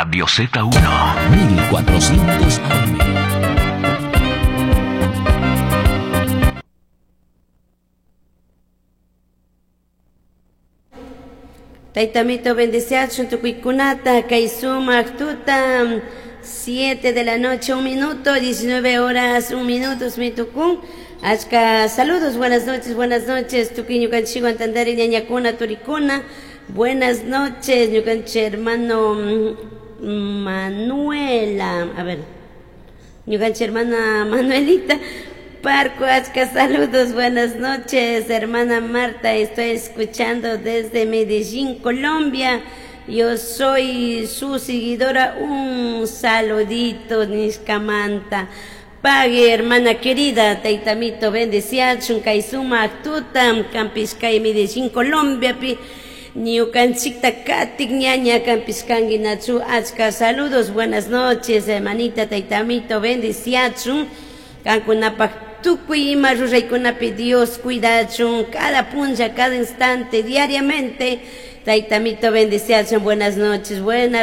Radio Z1 1400 AM. Taitamito bendeciacho tukuikunata kaisuma tuta 7 de la noche 1 minuto 19 horas 1 minuto mitukun Ashka saludos, buenas noches tuki ñukanchik antandari ñañakuna turikuna. Buenas noches ñukanchik hermano Manuela, a ver, ñukanchik hermana Manuelita Parco, Ashka saludos, buenas noches hermana Marta, estoy escuchando desde Medellín, Colombia. Yo soy su seguidora, un saludito, Nishkamanta. Pague, hermana querida, Taitamito bendeciachun, Kaisuma Actutam, Campiscay, Medellín, Colombia, pi, Niucanchicta Katik, ñaña, Campiscangi, Nachu, Achka, saludos, buenas noches, hermanita Taitamito bendeciachun, Cancunapac. Tukuy ima ruraykunapi Dios cuidachun cada puncha, cada instante, diariamente. Taitamito bendeciachun, buenas noches.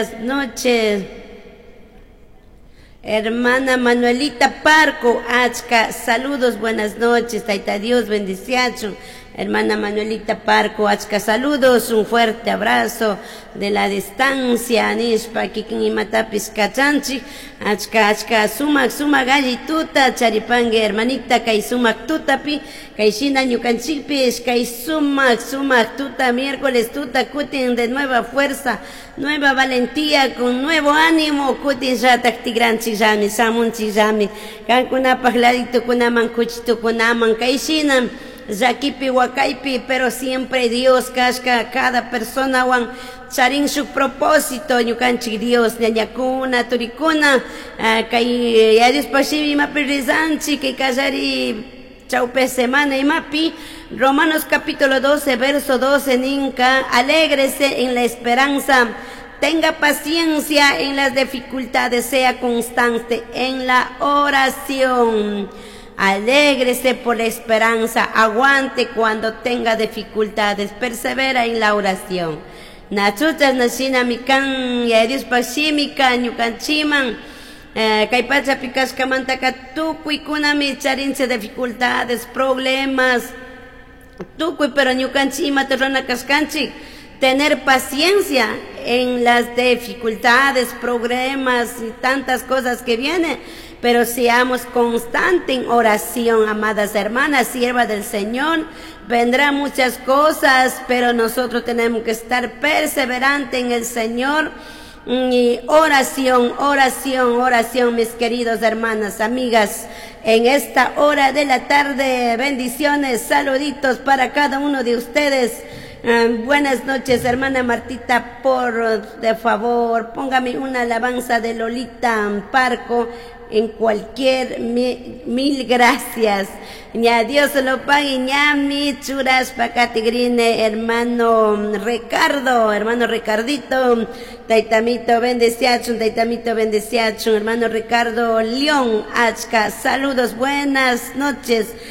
Hermana Manuelita Parco, Achka, saludos, buenas noches. Taita Dios bendeciachun. Hermana Manuelita Parco, Achka, saludos, un fuerte abrazo de la distancia, Nishpa, Kikin y Matapis Kachanchi, Achka, sumak gallituta, charipangue, hermanita, kay sumak tutapi, kay shina ñukanchipis, kay sumak tuta, miércoles tuta, kutin de nueva fuerza, nueva valentía, con nuevo ánimo, kutin ratak tigranchi rami, samunchi rami, kankunapaj ladito kunaman, kuchitu kunaman, kay shinam, Yakipi Wakaipi, pero siempre Dios kashka cada persona wan charin su propósito ñukanchik Dios ñañakuna turikuna kay yadis pashivi mapi rizanchi kay kallari chaupe semana imapi Romanos capítulo 12 verso 12 ninka alégrese en la esperanza, tenga paciencia en las dificultades, sea constante en la oración. Alégrese por la esperanza, aguante cuando tenga dificultades, persevera en la oración. Nachuchas nashina mikan, yadius pashimika, ñukanchiman, kaypacha pikashkamantaka tukuy kunami charinche dificultades, problemas, tukuy pero ñukanchima terrona kaskanchik. Tener paciencia en las dificultades, problemas y tantas cosas que vienen, pero seamos constantes en oración, amadas hermanas, siervas del Señor. Vendrán muchas cosas, pero nosotros tenemos que estar perseverantes en el Señor. Y oración, mis queridos hermanas, amigas, en esta hora de la tarde, bendiciones, saluditos para cada uno de ustedes. Buenas noches, hermana Martita, de favor, póngame una alabanza de Lolita Parco en cualquier, mil gracias. Ya Dios se lo pague, ya mi churas pacatigrine, hermano Ricardito, Taitamito bendeciachun, hermano Ricardo León, Achka, saludos, buenas noches.